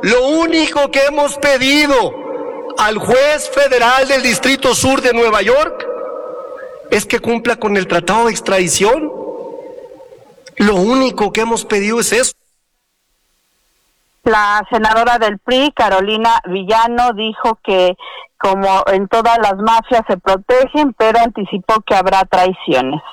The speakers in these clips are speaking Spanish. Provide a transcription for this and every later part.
lo único que hemos pedido al juez federal del Distrito Sur de Nueva York es que cumpla con el tratado de extradición. Lo único que hemos pedido es eso. La senadora del PRI, Carolina Villano, dijo que como en todas las mafias se protegen, pero anticipó que habrá traiciones.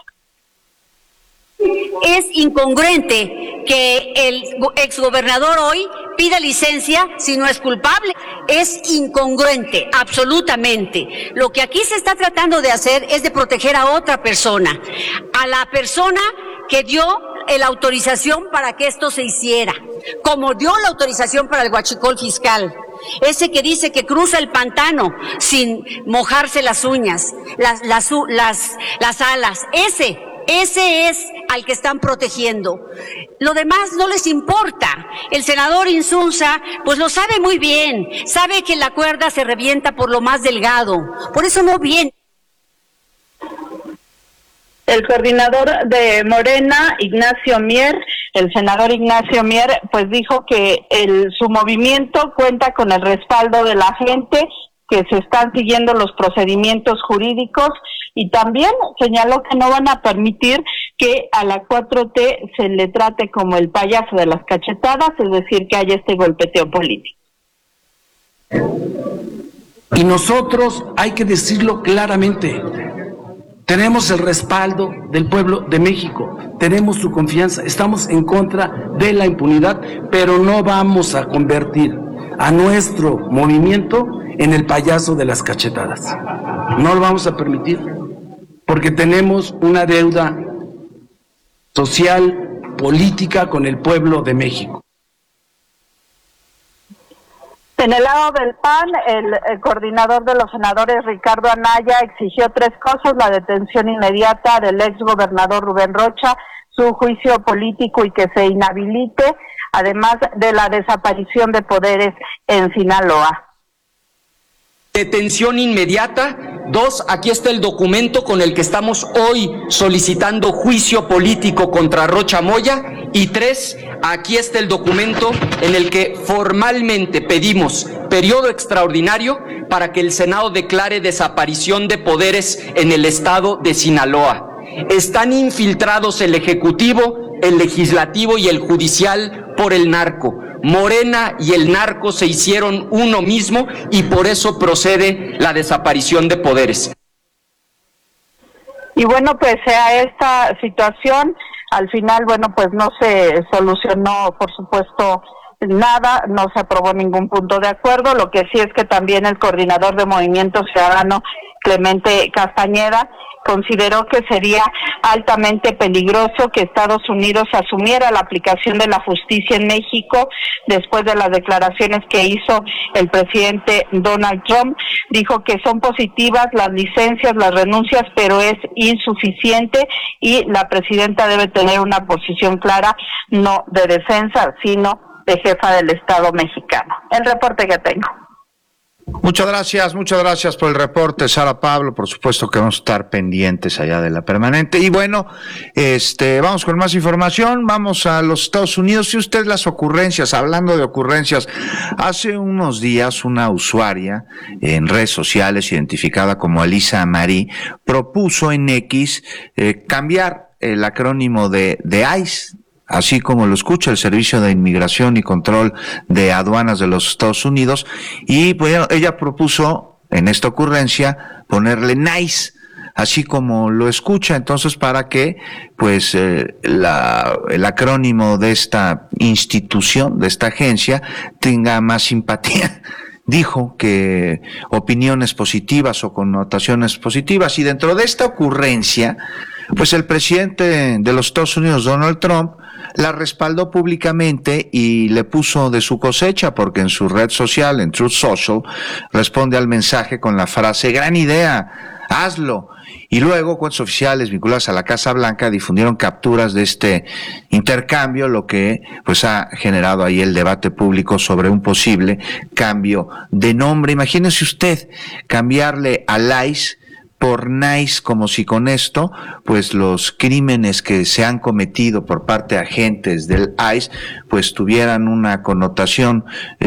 Es incongruente que el exgobernador hoy pida licencia si no es culpable. Es incongruente, absolutamente. Lo que aquí se está tratando de hacer es de proteger a otra persona, a la persona que dio la autorización para que esto se hiciera, como dio la autorización para el huachicol fiscal. Ese que dice que cruza el pantano sin mojarse las uñas, las alas, ese es al que están protegiendo. Lo demás no les importa. El senador Insunza, pues lo sabe muy bien, sabe que la cuerda se revienta por lo más delgado, por eso no viene. El coordinador de Morena, Ignacio Mier, el senador Ignacio Mier, pues dijo que su movimiento cuenta con el respaldo de la gente, que se están siguiendo los procedimientos jurídicos, y también señaló que no van a permitir que a la 4T se le trate como el payaso de las cachetadas, es decir, que haya este golpeteo político. Y nosotros, hay que decirlo claramente, tenemos el respaldo del pueblo de México, tenemos su confianza, estamos en contra de la impunidad, pero no vamos a convertir a nuestro movimiento en el payaso de las cachetadas. No lo vamos a permitir, porque tenemos una deuda social, política con el pueblo de México. En el lado del PAN, el coordinador de los senadores, Ricardo Anaya, exigió 3 cosas: la detención inmediata del exgobernador Rubén Rocha, su juicio político y que se inhabilite, además de la desaparición de poderes en Sinaloa. Detención inmediata. 2, aquí está el documento con el que estamos hoy solicitando juicio político contra Rocha Moya. Y 3, aquí está el documento en el que formalmente pedimos periodo extraordinario para que el Senado declare desaparición de poderes en el estado de Sinaloa. Están infiltrados el Ejecutivo, el Legislativo y el Judicial por el narco. Morena y el narco se hicieron uno mismo y por eso procede la desaparición de poderes. Y bueno, pese a esta situación, al final, bueno, pues no se solucionó, por supuesto, nada, no se aprobó ningún punto de acuerdo. Lo que sí es que también el coordinador de Movimiento Ciudadano, Clemente Castañeda, consideró que sería altamente peligroso que Estados Unidos asumiera la aplicación de la justicia en México después de las declaraciones que hizo el presidente Donald Trump. Dijo que son positivas las licencias, las renuncias, pero es insuficiente y la presidenta debe tener una posición clara, no de defensa, sino de jefa del Estado mexicano. El reporte que tengo. Muchas gracias por el reporte, Sara Pablo. Por supuesto que vamos a estar pendientes allá de la permanente. Y bueno, vamos con más información, vamos a los Estados Unidos. Si usted las ocurrencias, hablando de ocurrencias, hace unos días una usuaria en redes sociales identificada como Elisa Marie propuso en X cambiar el acrónimo de ICE, así como lo escucha, el Servicio de Inmigración y Control de Aduanas de los Estados Unidos, y pues ella propuso en esta ocurrencia ponerle NICE, así como lo escucha, entonces para que pues el acrónimo de esta institución, de esta agencia, tenga más simpatía. Dijo que opiniones positivas o connotaciones positivas, y dentro de esta ocurrencia, pues el presidente de los Estados Unidos, Donald Trump, la respaldó públicamente y le puso de su cosecha, porque en su red social, en Truth Social, responde al mensaje con la frase: gran idea, hazlo. Y luego cuentas oficiales vinculadas a la Casa Blanca difundieron capturas de este intercambio, lo que pues ha generado ahí el debate público sobre un posible cambio de nombre. Imagínese usted cambiarle a ICE por NICE, como si con esto pues los crímenes que se han cometido por parte de agentes del ICE pues tuvieran una connotación